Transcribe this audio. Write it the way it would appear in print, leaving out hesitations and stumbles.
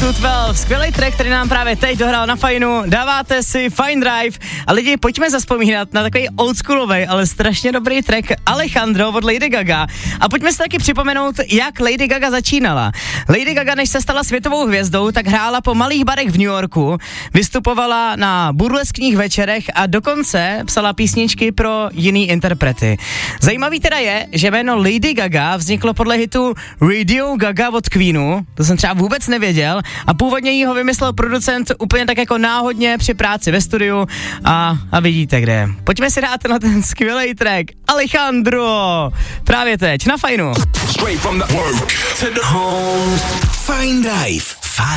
212, skvělý track, který nám právě teď dohrál na Fajnu, dáváte si Fine Drive a lidi, pojďme zazpomínat na takový oldschoolovej, ale strašně dobrý track Alejandro od Lady Gaga a pojďme si taky připomenout, jak Lady Gaga začínala. Lady Gaga, než se stala světovou hvězdou, tak hrála po malých barech v New Yorku, vystupovala na burleskních večerech a dokonce psala písničky pro jiný interprety. Zajímavý teda je, že jméno Lady Gaga vzniklo podle hitu Radio Gaga od Queenu, to jsem třeba vůbec nevěděl, a původně jí ho vymyslel producent úplně tak jako náhodně při práci ve studiu a vidíte kde. Pojďme si dát na ten skvělý track Alejandro právě teď na Fajnu. Fine Drive.